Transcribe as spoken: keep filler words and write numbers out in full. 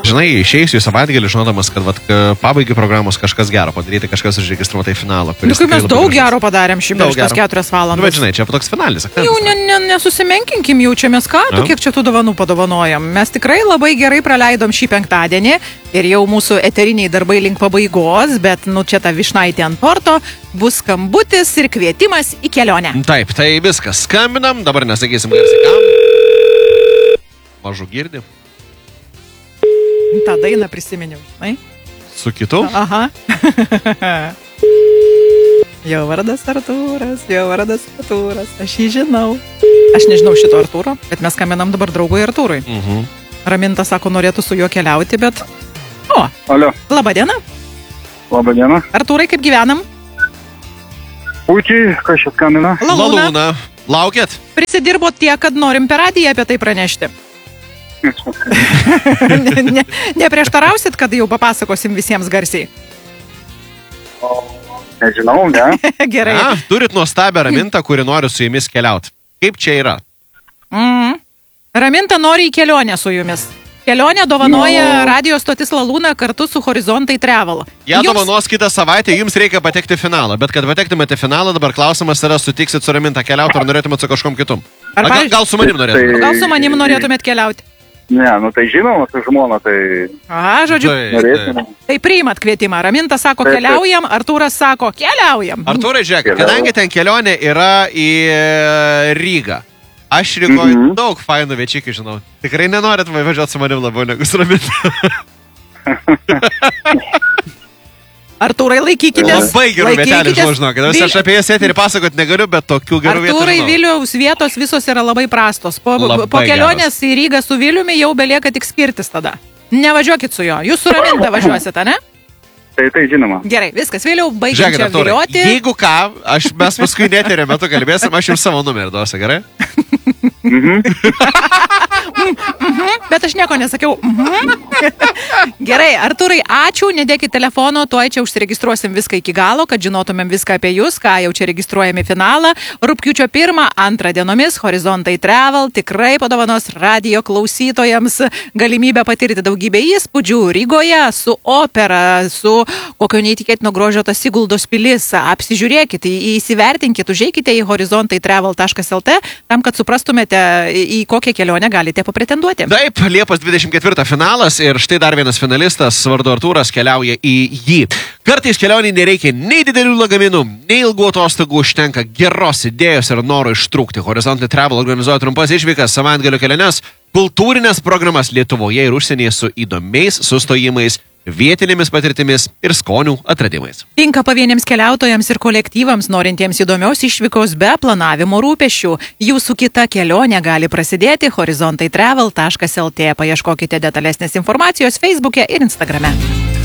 žinai, išeisiu į savaitgalį, žinodamas, kad vat, pabaigai programos kažkas gero padaryti, kažkas užregistruota į finalą. Nu, kaip mes daug gero padarėm šį per šitas keturias valandas. Nu, bet žinai, čia toks finalis. Jau ne, ne, nesusimenkinkim, jaučiamės ką, tu, kiek čia tų dovanų padovanojam. Mes tikrai labai gerai praleidom šį penktadienį ir jau mūsų eteriniai darbai link pabaigos, bet, nu, čia ta višnaitė ant torto, bus skambutis ir kvietimas į kelionę. Taip, tai viskas. Skambinam, dabar nesakysim garsiai kam. Mažu girdi. Ta dainą prisiminiau, žinai? Su kitu? Aha. Jo vardas Artūras, jo vardas Artūras, aš jį žinau. Aš nežinau šito Artūro, bet mes skambinam dabar draugui Artūrui. Mhm. Raminta sako, norėtų su juo keliauti, bet... O, Alio. Labą dieną. Labą dieną. Artūrai, kaip gyvenam? Puikiai, kas čia skambina? Lalūna. Lalūna. Laukėt? Prisidirbot tiek, kad norim per radiją apie tai pranešti. ne, ne, neprieštarausit, kad jau papasakosim visiems garsiai? O, nežinau, ne? Gerai. Na, turit nuostabią Ramintą, kuri nori su jumis keliauti. Kaip čia yra? Mm. Raminta nori į kelionę su jumis. Kelionę dovanoja no. Radio stotis Lalūna kartu su Horizontai Travel. Ja jums... dovanos kitą savaitę, jums reikia patekti finalą. Bet kad patektumėte finalą, dabar klausimas yra, sutiksit su Raminta keliauti, ar norėtumėt su kažkom kitum? Ar, gal, gal su manim norėtumėt? Tai... Gal su manim norėtumėt keliauti? Ne, nu tai žinoma, su žmona, tai... Aha, žodžiu. Norėtume. Tai priimat kvietimą. Raminta sako taip, keliaujam, Artūras sako keliaujam. Artūrai, žiūrėk, kadangi ten kelionė yra į Rygą. Aš Rygoje mm-hmm. daug fainų viečikių žinau. Tikrai nenorit važiuoti su manim labiau negu su Raminta. Artūrai, laikykitės. Labai gerų vietelių žinau, žinokit. Vil... Aš apie jas eterį pasakot negaliu, bet tokių gerų vietų žinau. Artūrai, Viliaus vietos visos yra labai prastos. Po, po kelionės geros. Į Rygą su Viliumi jau belieka tik skirtis tada. Nevažiuokit su jo. Jūs su Raminta važiuosite, ne? Tai, tai žinoma. Gerai, viskas, Vėliau, baigiam čia vilioti. Jeigu ką, aš, mes paskui neterio metu kalbėsim, aš jums savo numerį duosiu, gerai? Mhm. Bet aš nieko nesakiau. Gerai, Artūrai, ačiū, nedėkit telefono, tuoj čia užsiregistruosim viską iki galo, kad žinotumėm viską apie jūs, ką jau čia registruojame finalą. Rugpjūčio pirmą, antrą dienomis Horizontai Travel tikrai padovanos radio klausytojams galimybę patirti daugybę įspūdžių Rygoje su opera, su kokio neįtikėtino grožio tas Siguldos pilis. Apsižiūrėkit, įsivertinkit, užeikite į horizontai travel taškas el tė tam, kad suprastumėte, į kokią kelionę galite papretenduoti. Taip, Liepos dvidešimt ketvirtą finalas ir štai dar vienas finalistas, vardu Artūras, keliauja į jį. Kartais kelionį nereikia nei didelių lagaminų, nei ilgų atostogų, užtenka geros idėjos ir noro ištrūkti. Horizontai Travel organizuoja trumpas išvykas, savaitgalio keliones, kultūrinės programas Lietuvoje ir užsienyje su įdomiais sustojimais, vietinėmis patirtimis ir skonių atradimais. Tinka pavieniams keliautojams ir kolektyvams, norintiems įdomios išvykos be planavimo rūpesčių. Jūsų kita kelionė gali prasidėti horizontai travel taškas el tė. Paieškokite detalesnės informacijos Facebook'e ir Instagram'e.